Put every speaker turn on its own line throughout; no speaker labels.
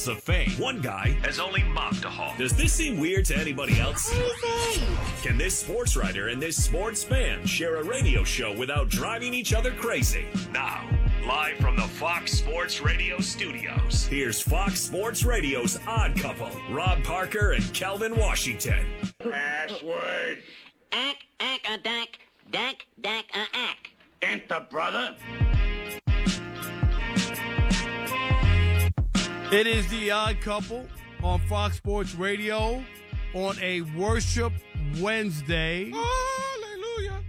of fame. One guy has only mocked a hawk. Does this seem weird to anybody else? Can this sports writer and this sports fan share a radio show without driving each other crazy? Now, live from the Fox Sports Radio studios, here's Fox Sports Radio's Odd Couple, Rob Parker and Kelvin Washington.
Password.
Dack, ack.
Enter, brother.
It is the Odd Couple on Fox Sports Radio on a Worship Wednesday.
Hallelujah.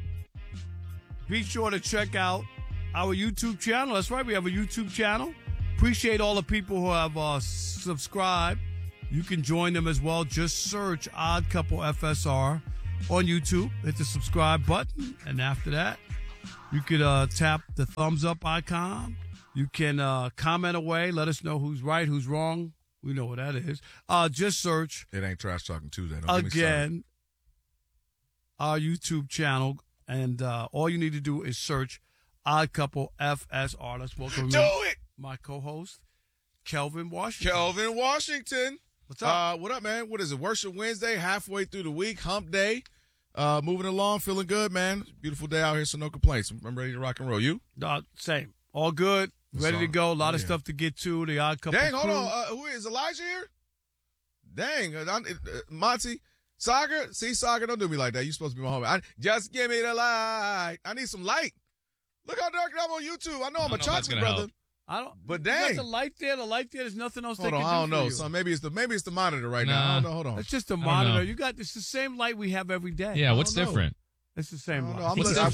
Be sure to check out our YouTube channel. That's right, we have a YouTube channel. Appreciate all the people who have subscribed. You can join them as well. Just search Odd Couple FSR on YouTube. Hit the subscribe button, and after that, you could tap the thumbs up icon. You can comment away. Let us know who's right, who's wrong. We know what that is. Just search.
It ain't Trash Talking Tuesday.
Again, our YouTube channel. And all you need to do is search Odd Couple FSR. Let's welcome my co-host, Kelvin Washington.
Kelvin Washington.
What's up?
What up, man? What is it? Worship Wednesday, halfway through the week, hump day. Moving along, feeling good, man. Beautiful day out here, so no complaints. I'm ready to rock and roll. You?
Same. All good. Ready to go. A lot of stuff to get to. The Odd Couple.
Dang, hold on. Who is Elijah here? Dang, Monty. Saga? See, Saga, don't do me like that. You're supposed to be my homie. Just give me the light. I need some light. Look how dark I'm on YouTube. I know I'm a chocolate brother. But dang.
You got the light there. The light there. There's nothing else they can do.
I don't know.
You.
So maybe it's the monitor right now. I don't know. Hold on.
It's just a monitor. It's the same light we have every day.
Yeah, what's different?
It's the same light.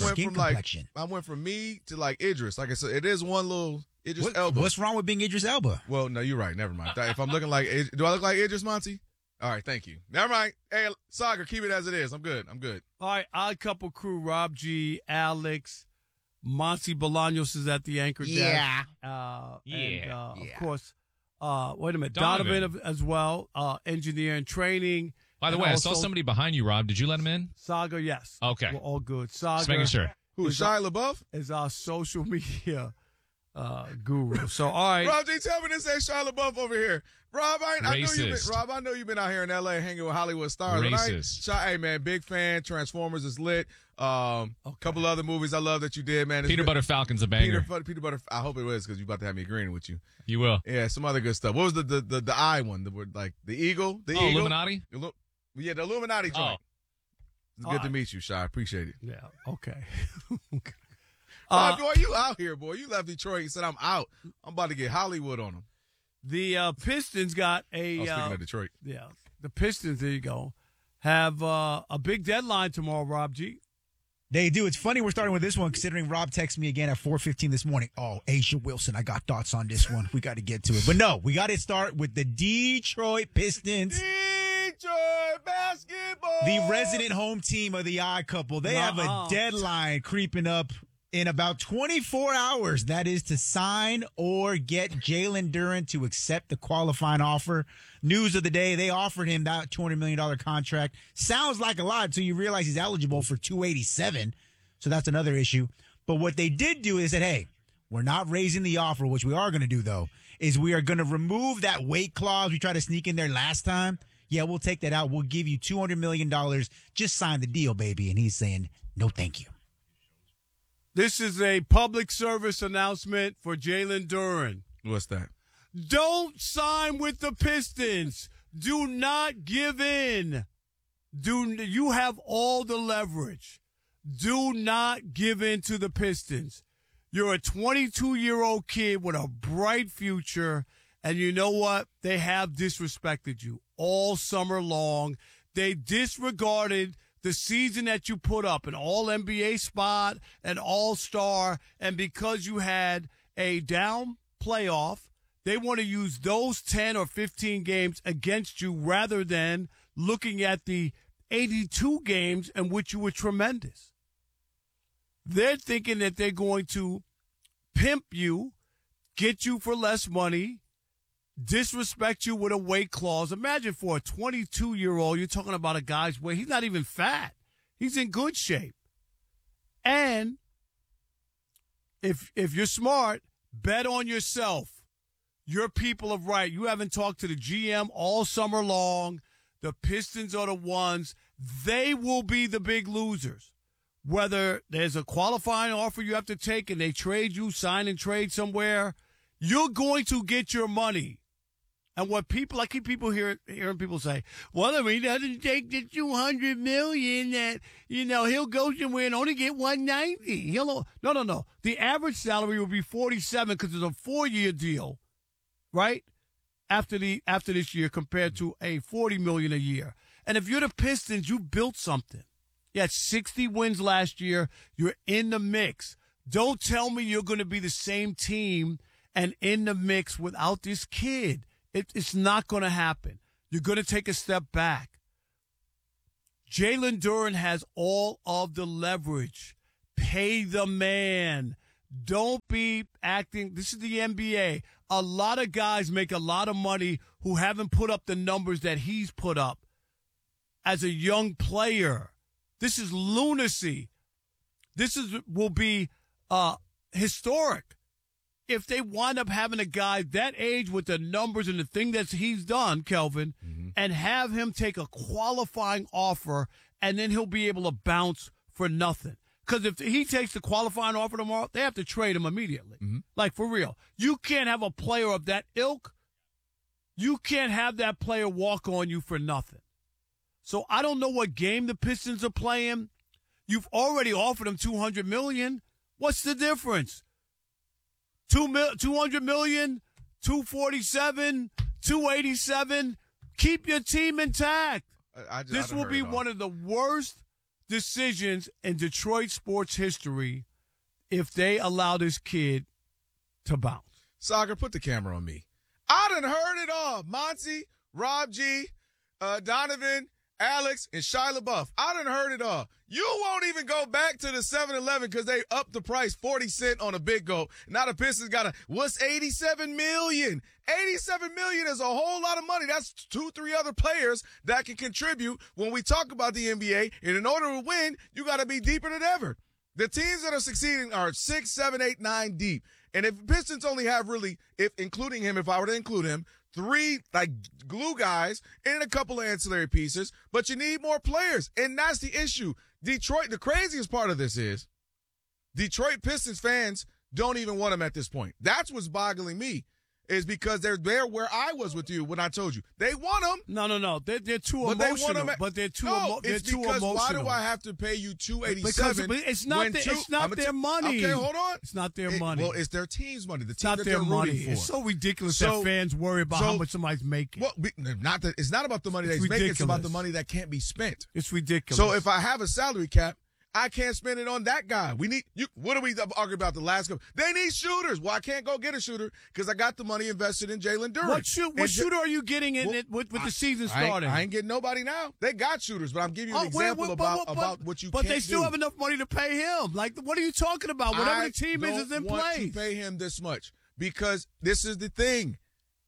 I went from me to like Idris. Like I said, it is one little Idris Elba.
What's wrong with being Idris Elba?
Well, no, you're right. Never mind. If I'm looking like, do I look like Idris, Monty? All right, thank you. Never mind. Hey, Saga, keep it as it is. I'm good.
All right, Odd Couple crew, Rob G, Alex, Monty Bolaños is at the anchor desk. And, of course, wait a minute, Donovan as well, engineer and training.
By the way, I saw somebody behind you, Rob. Did you let him in?
Saga, yes.
Okay.
We're all good. Saga.
Just making sure.
Who, Shia LaBeouf?
Is our social media guru. So, all right.
Rob, G, tell me this ain't Shia LaBeouf over here. Rob, I know you've been out here in L.A. hanging with Hollywood stars.
Racist.
Hey, man, big fan. Transformers is lit. Couple other movies I love that you did, man.
Peanut Butter Falcon's a banger.
Peanut Butter. I hope it was because you're about to have me agreeing with you.
You will.
Yeah, some other good stuff. What was the eye one? The eagle? The eagle?
Illuminati?
Yeah, the Illuminati joint. It's good to meet you, Shy. Appreciate it.
Yeah, okay.
Boy, you out here, boy. You left Detroit. You said, I'm out. I'm about to get Hollywood on them.
The Pistons got
speaking of Detroit.
Yeah, the Pistons, there you go, have a big deadline tomorrow, Rob G.
They do. It's funny we're starting with this one, considering Rob texted me again at 4:15 this morning. Oh, Asia Wilson, I got thoughts on this one. We got to get to it. But no, we got to start with the Detroit Pistons.
Detroit basketball.
The resident home team of the Odd Couple. They have a deadline creeping up in about 24 hours. That is to sign or get Jalen Duren to accept the qualifying offer. News of the day, they offered him that $200 million contract. Sounds like a lot until you realize he's eligible for $287. So that's another issue. But what they did do is that, hey, we're not raising the offer. Which we are going to do, though, is we are going to remove that weight clause we tried to sneak in there last time. Yeah, we'll take that out. We'll give you $200 million. Just sign the deal, baby. And he's saying, no, thank you.
This is a public service announcement for Jalen Duren.
What's that?
Don't sign with the Pistons. Do not give in. You have all the leverage. Do not give in to the Pistons. You're a 22-year-old kid with a bright future, and you know what? They have disrespected you all summer long. They disregarded the season that you put up, an all-NBA spot, an all-star, and because you had a down playoff, they want to use those 10 or 15 games against you rather than looking at the 82 games in which you were tremendous. They're thinking that they're going to pimp you, get you for less money, disrespect you with a weight clause. Imagine for a 22-year-old, you're talking about a guy's weight. He's not even fat. He's in good shape. And if you're smart, bet on yourself. your people are right. You haven't talked to the GM all summer long. The Pistons are the ones. They will be the big losers. Whether there's a qualifying offer you have to take and they trade you, sign and trade somewhere, you're going to get your money. And what people, I keep hearing people say, well, if he doesn't take the $200 million, that, he'll go somewhere and only get $190. No. The average salary will be $47 because it's a 4-year deal, right? After this year compared to a $40 million a year. And if you're the Pistons, you built something. You had 60 wins last year. You're in the mix. Don't tell me you're going to be the same team and in the mix without this kid. It's not going to happen. You're going to take a step back. Jalen Duren has all of the leverage. Pay the man. Don't be acting. This is the NBA. A lot of guys make a lot of money who haven't put up the numbers that he's put up as a young player. This is lunacy. Will be historic. If they wind up having a guy that age with the numbers and the thing that he's done, Kelvin, and have him take a qualifying offer, and then he'll be able to bounce for nothing. Because if he takes the qualifying offer tomorrow, they have to trade him immediately. Like, for real. You can't have a player of that ilk. You can't have that player walk on you for nothing. So I don't know what game the Pistons are playing. You've already offered him $200 million. What's the difference? $200 million, $247, $287. Keep your team intact. This will be one of the worst decisions in Detroit sports history if they allow this kid to bounce.
Sagar, put the camera on me. I done heard it all. Monty, Rob G, Donovan, Alex, and Shia LaBeouf. I done heard it all. You won't even go back to the 7-Eleven because they upped the price 40 cents on a Big Gulp. Now the Pistons got what's $87 million? $87 million is a whole lot of money. That's 2-3 other players that can contribute when we talk about the NBA. And in order to win, you got to be deeper than ever. The teams that are succeeding are 6, 7, 8, 9 deep. And if Pistons only have really, if I were to include him, 3 like glue guys and a couple of ancillary pieces, but you need more players. And that's the issue. Detroit, the craziest part of this is Detroit Pistons fans don't even want him at this point. That's what's boggling me, is because they're there where I was with you when I told you. They want him.
No. They're too emotional. They're too emotional.
Why do I have to pay you $287?
Because it's not their money.
Okay, hold on.
It's not their money.
Well, it's their team's money. The team
not
that
their
they're
money.
rooting for.
It's so ridiculous that fans worry about how much somebody's making.
Well, it's not about the money that he's making. It's about the money that can't be spent.
It's ridiculous.
So if I have a salary cap, I can't spend it on that guy. What are we arguing about the last couple? They need shooters. Well, I can't go get a shooter because I got the money invested in Jalen Duren.
What shooter are you getting with the season starting?
I ain't getting nobody now. They got shooters, but I'm giving you an example about what you can't do.
But they still have enough money to pay him. Like, what are you talking about? Whatever the team is in place.
I don't want to pay him this much because this is the thing.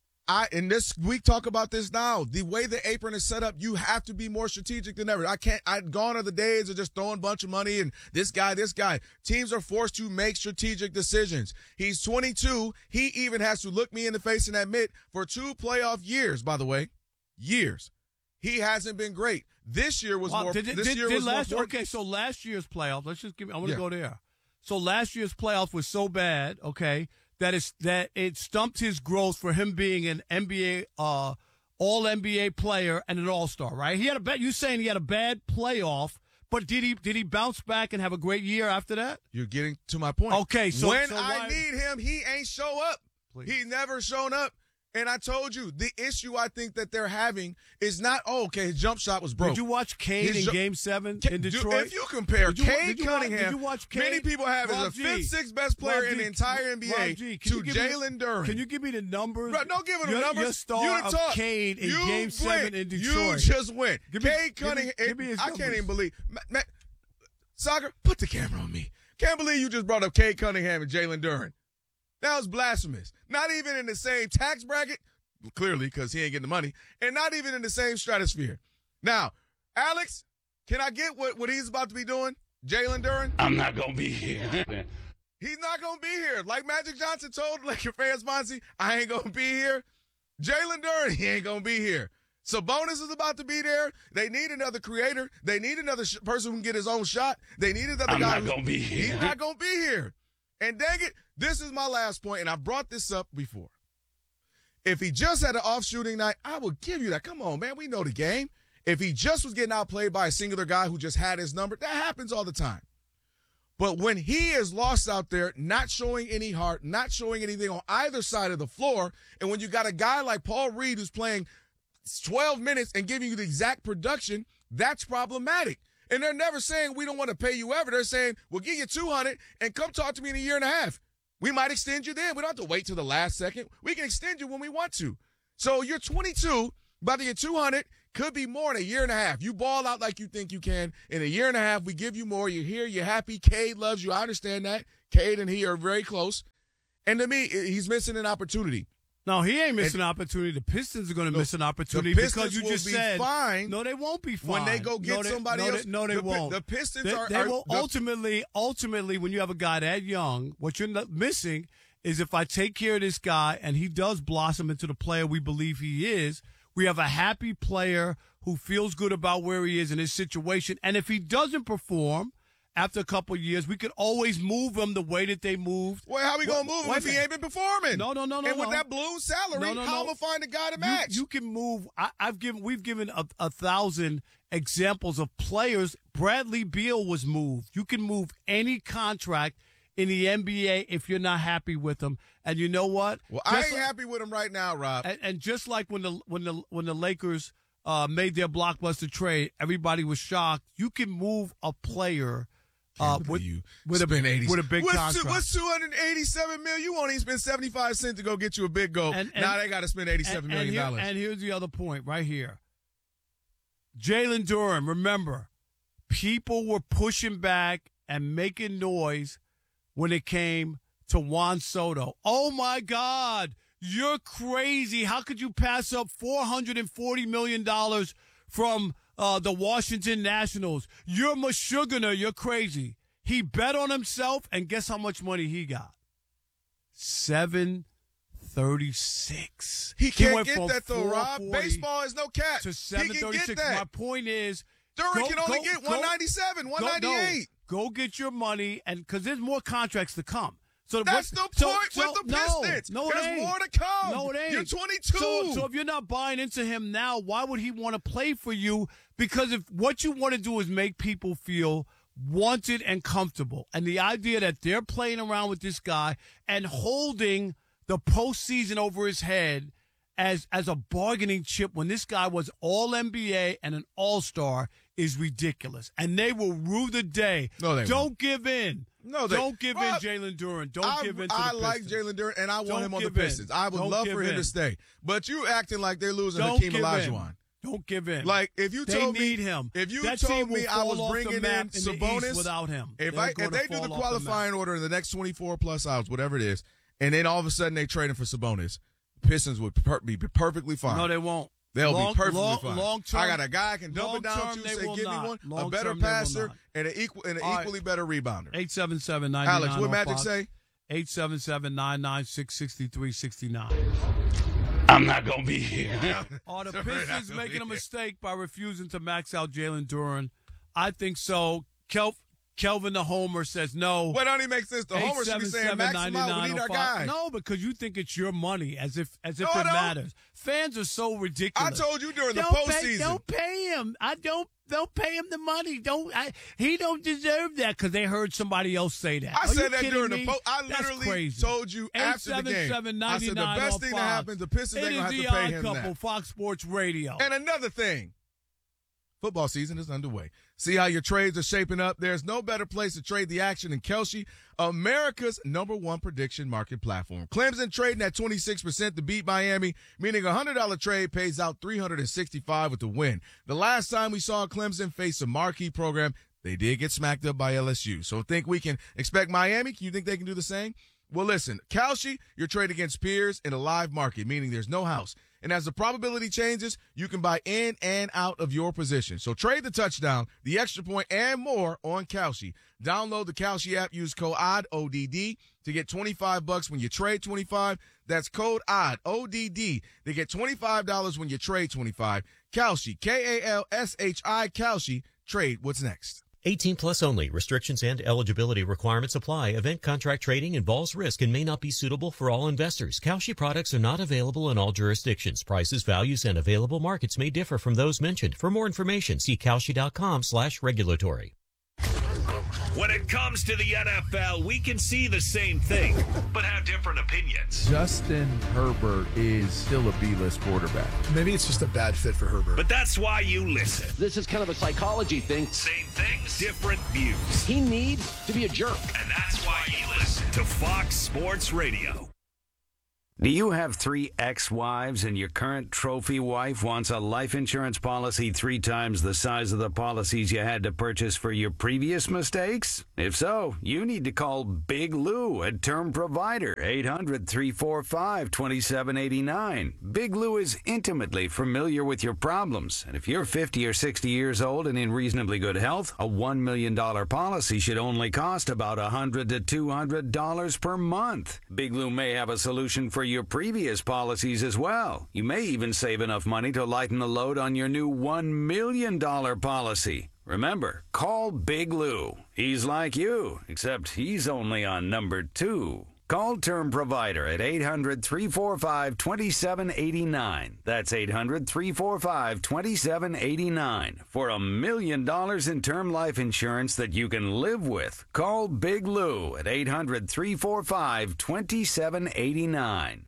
We talk about this now. The way the apron is set up, you have to be more strategic than ever. Gone are the days of just throwing a bunch of money and this guy. Teams are forced to make strategic decisions. He's 22. He even has to look me in the face and admit for 2 playoff years, by the way, he hasn't been great. This year was more.
Okay, so last year's playoffs. I want to go there. So last year's playoffs was so bad. Okay. That it stumped his growth for him being an NBA, all NBA player and an all-star, right? You're saying he had a bad playoff, but did he bounce back and have a great year after that?
You're getting to my point.
Okay, so
when I need him, he ain't show up. Please. He never shown up. And I told you, the issue I think that they're having is not, his jump shot was broke.
Did you watch Cade in Game 7 in Detroit?
If you compare Cade Cunningham,
did you watch Cade?
Many people have as the 5th, 6th best player in the entire NBA to Jalen Duren.
Can you give me the numbers?
Right, don't give me the numbers.
Your star of Cade in Game 7 in Detroit.
You just went. Cade Cunningham. I can't even believe. Sagar, put the camera on me. Can't believe you just brought up Cade Cunningham and Jalen Duren. That was blasphemous. Not even in the same tax bracket, clearly, because he ain't getting the money, and not even in the same stratosphere. Now, Alex, can I get what he's about to be doing? Jalen Duren?
I'm not going to be here.
He's not going to be here. Like Magic Johnson told Laker fans, Monty, I ain't going to be here. Jalen Duren, he ain't going to be here. Sabonis is about to be there. They need another creator. They need another person who can get his own shot. They need another guy.
I'm not going to be here.
He's not going to be here. And dang it, this is my last point, and I brought this up before. If he just had an off shooting night, I would give you that. Come on, man. We know the game. If he just was getting outplayed by a singular guy who just had his number, that happens all the time. But when he is lost out there, not showing any heart, not showing anything on either side of the floor, and when you got a guy like Paul Reed who's playing 12 minutes and giving you the exact production, that's problematic. And they're never saying we don't want to pay you ever. They're saying we'll give you $200 and come talk to me in a year and a half. We might extend you then. We don't have to wait till the last second. We can extend you when we want to. So you're 22, about to get $200. Could be more in a year and a half. You ball out like you think you can. In a year and a half, we give you more. You're here. You're happy. Cade loves you. I understand that. Cade and he are very close. And to me, he's missing an opportunity.
No, he ain't missing an opportunity. The Pistons are going to miss an opportunity because you just said
fine.
No, they won't be fine
When they go get somebody else.
No, they won't.
The Pistons
they will ultimately, when you have a guy that young, what you're missing is if I take care of this guy and he does blossom into the player we believe he is, we have a happy player who feels good about where he is in his situation. And if he doesn't perform after a couple of years, we could always move him the way that they moved.
Well, how we going to move him if he ain't been performing?
No.
And with that balloon salary, how am I going to find a guy to match?
You can move. We've given 1,000 examples of players. Bradley Beal was moved. You can move any contract in the NBA if you're not happy with him. And you know what?
Well, I ain't happy with him right now, Rob.
And just like when the Lakers made their blockbuster trade, everybody was shocked. You can move a player with a big contract.
What's $287 million? You won't even spend 75 cents to go get you a big goal. Now they got to spend $87 million.
And here's the other point right here. Jalen Duren, remember, people were pushing back and making noise when it came to Juan Soto. Oh, my God, you're crazy. How could you pass up $440 million from the Washington Nationals? You're Meshuggah. You're crazy. He bet on himself, and guess how much money he got? $736.
He can't get that, though, Rob. Baseball is no catch.
To $736. My point is,
Duren can only get $197, $198.
Go get your money, and because there's more contracts to come. So
that's the point with the Pistons.
No,
there's more to come.
No, it ain't.
You're 22.
So if you're not buying into him now, why would he want to play for you? Because if what you want to do is make people feel wanted and comfortable, and the idea that they're playing around with this guy and holding the postseason over his head as a bargaining chip when this guy was all-NBA and an all-star is ridiculous. And they will rue the day.
No, they
Don't give in.
No,
don't give in, Jalen Duren. Don't give in to the Pistons.
I like Jalen Duren, and I want him on the
give in.
Pistons. I would
Don't
love
give
for him
in.
to stay. But you acting like they're losing
Don't
Hakeem
give in.
Olajuwon.
Don't give in.
Like, if you
They
told
need
me
him.
If you
That
told
team
me
will
I
fall
was
off the
bringing
map
in
in the
Sabonis
East without him.
If
They're
they
gonna
do the
fall off the
qualifying order in the next 24-plus hours, whatever it is, and then all of a sudden they trade him for Sabonis, Pistons would be perfectly fine.
No, they won't.
They'll be perfectly fine.
Long term,
I got a guy I can dump it down to, say, give me one, a better passer, and an equally better rebounder.
877-99.
Alex, what Magic say?
877-996-6369.
I'm not going to be here.
Are the Pistons making a mistake by refusing to max out Jalen Duren? I think so. Kelvin the Homer says no.
What don't he make sense? The Homer should be saying max him out. We need our guy.
No, because you think it's your money, as if it matters. Fans are so ridiculous.
I told you during the postseason.
Don't pay him. Don't pay him the money. He don't deserve that because they heard somebody else say that.
I said that during the post. I
That's
literally
crazy.
told you after the game. I said the best thing that happens, the Pistons ain't going to have to pay him
Couple,
that.
Fox Sports Radio.
And another thing. Football season is underway. See how your trades are shaping up? There's no better place to trade the action than Kelce, America's #1 prediction market platform. Clemson trading at 26% to beat Miami, meaning a $100 trade pays out $365 with the win. The last time we saw Clemson face a marquee program, they did get smacked up by LSU. So think we can expect Miami? You think they can do the same? Well, listen, Kelce, your trade against peers in a live market, meaning there's no house. And as the probability changes, you can buy in and out of your position. So trade the touchdown, the extra point, and more on Kalshi. Download the Kalshi app. Use code ODD to get $25 when you trade 25. That's code ODD to get $25 when you trade 25. Kalshi, Kalshi, Kalshi. Trade what's next.
18 plus only. Restrictions and eligibility requirements apply. Event contract trading involves risk and may not be suitable for all investors. Kalshi products are not available in all jurisdictions. Prices, values, and available markets may differ from those mentioned. For more information, see Kalshi.com/regulatory.
When it comes to the NFL, we can see the same thing, but have different opinions.
Justin Herbert is still a B-list quarterback.
Maybe it's just a bad fit for Herbert.
But that's why you listen.
This is kind of a psychology thing.
Same things, different views.
He needs to be a jerk.
And that's why you listen to Fox Sports Radio.
Do you have 3 ex-wives and your current trophy wife wants a life insurance policy 3 times the size of the policies you had to purchase for your previous mistakes? If so, you need to call Big Lou at Term Provider, 800-345-2789. Big Lou is intimately familiar with your problems, and if you're 50 or 60 years old and in reasonably good health, a $1 million policy should only cost about $100 to $200 per month. Big Lou may have a solution for your previous policies as well. You may even save enough money to lighten the load on your new $1 million policy. Remember, call Big Lou. He's like you, except he's only on number 2. Call Term Provider at 800-345-2789. That's 800-345-2789 for $1 million in term life insurance that you can live with. Call Big Lou at 800-345-2789.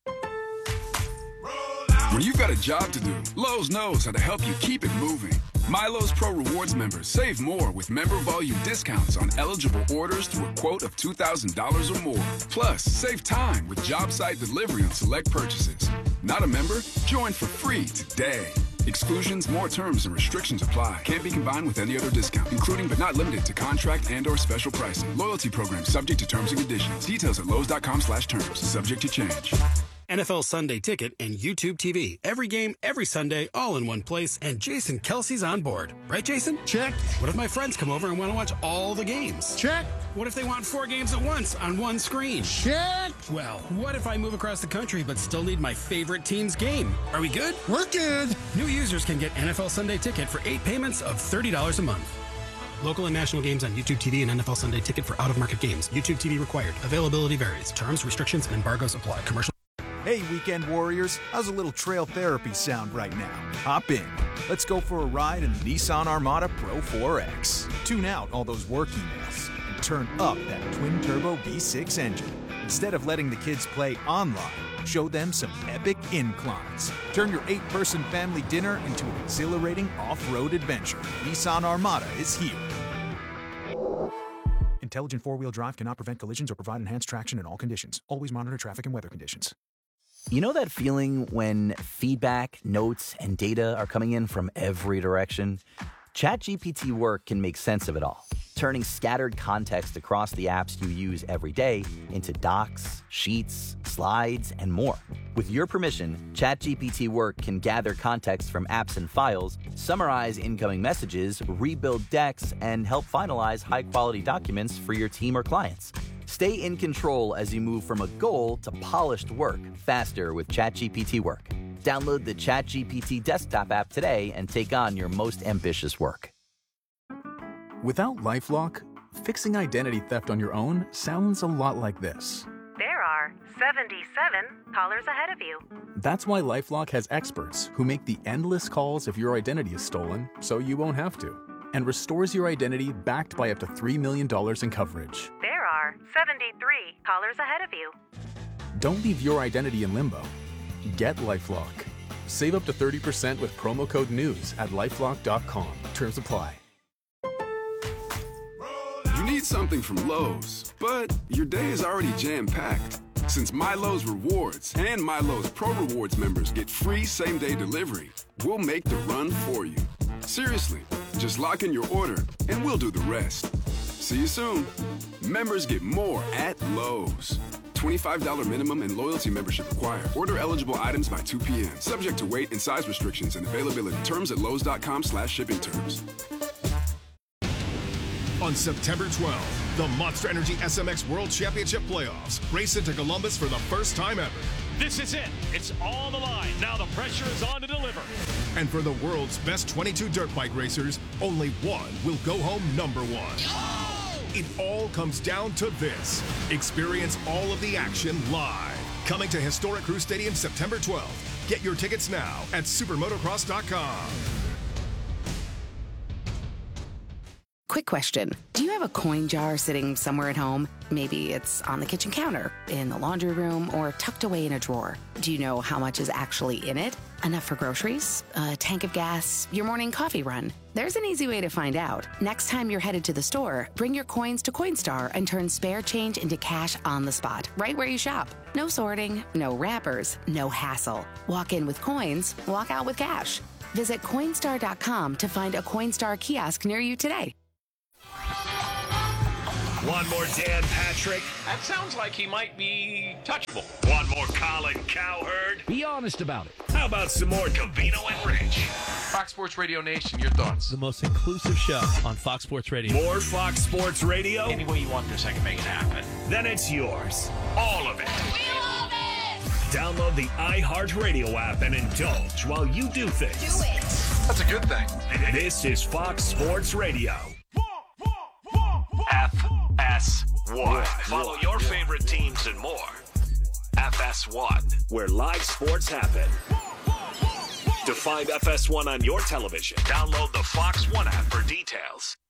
When you've got a job to do, Lowe's knows how to help you keep it moving. MyLowe's Pro Rewards members save more with member volume discounts on eligible orders through a quote of $2,000 or more. Plus, save time with job site delivery on select purchases. Not a member? Join for free today. Exclusions, more terms, and restrictions apply. Can't be combined with any other discount, including but not limited to contract and or special pricing. Loyalty program subject to terms and conditions. Details at Lowe's.com/terms. Subject to change.
NFL Sunday Ticket and YouTube TV. Every game, every Sunday, all in one place, and Jason Kelsey's on board. Right, Jason?
Check.
What if my friends come over and want to watch all the games?
Check.
What if they want 4 games at once on one screen?
Check.
Well, what if I move across the country but still need my favorite team's game? Are we good?
We're good.
New users can get NFL Sunday Ticket for 8 payments of $30 a month. Local and national games on YouTube TV and NFL Sunday Ticket for out-of-market games. YouTube TV required. Availability varies. Terms, restrictions, and embargoes apply. Commercial.
Hey, weekend warriors, how's a little trail therapy sound right now? Hop in. Let's go for a ride in the Nissan Armada Pro 4X. Tune out all those work emails and turn up that twin-turbo V6 engine. Instead of letting the kids play online, show them some epic inclines. Turn your 8-person family dinner into an exhilarating off-road adventure. Nissan Armada is here. Intelligent four-wheel drive cannot prevent collisions or provide enhanced traction in all conditions. Always monitor traffic and weather conditions.
You know that feeling when feedback, notes, and data are coming in from every direction? ChatGPT Work can make sense of it all, turning scattered context across the apps you use every day into docs, sheets, slides, and more. With your permission, ChatGPT Work can gather context from apps and files, summarize incoming messages, rebuild decks, and help finalize high-quality documents for your team or clients. Stay in control as you move from a goal to polished work faster with ChatGPT Work. Download the ChatGPT desktop app today and take on your most ambitious work.
Without LifeLock, fixing identity theft on your own sounds a lot like this.
There are 77 callers ahead of you.
That's why LifeLock has experts who make the endless calls if your identity is stolen so you won't have to, and restores your identity backed by up to $3 million in coverage.
There are 73 callers ahead of you.
Don't leave your identity in limbo. Get LifeLock. Save up to 30% with promo code NEWS at LifeLock.com. Terms apply.
You need something from Lowe's, but your day is already jam-packed. Since MyLowe's Rewards and MyLowe's Pro Rewards members get free same-day delivery, we'll make the run for you. Seriously, just lock in your order and we'll do the rest. See you soon. Members get more at Lowe's. $25 minimum and loyalty membership required. Order eligible items by 2 p.m. Subject to weight and size restrictions and availability. Terms at Lowe's.com/shipping terms.
On September 12th, the Monster Energy SMX World Championship Playoffs race into Columbus for the first time ever.
This is it. It's all on the line. Now the pressure is on to deliver.
And for the world's best 22 dirt bike racers, only one will go home number one. Oh! It all comes down to this. Experience all of the action live. Coming to historic Crew Stadium September 12th. Get your tickets now at supermotocross.com.
Quick question. Do you have a coin jar sitting somewhere at home? Maybe it's on the kitchen counter, in the laundry room, or tucked away in a drawer. Do you know how much is actually in it? Enough for groceries, a tank of gas, your morning coffee run? There's an easy way to find out. Next time you're headed to the store, bring your coins to Coinstar and turn spare change into cash on the spot, right where you shop. No sorting, no wrappers, no hassle. Walk in with coins, walk out with cash. Visit Coinstar.com to find a Coinstar kiosk near you today.
One more Dan Patrick.
That sounds like he might be touchable.
One more Colin Cowherd.
Be honest about it.
How about some more Covino and Rich?
Fox Sports Radio Nation, your thoughts?
The most inclusive show on Fox Sports Radio.
More Fox Sports Radio?
Any way you want this, I can make it happen.
Then it's yours. All of it.
We love it!
Download the iHeartRadio app and indulge while you do things.
Do it!
That's a good thing.
This is Fox Sports Radio. FS1. Follow your favorite teams and more. FS1, where live sports happen. To find FS1 on your television, download the Fox One app for details.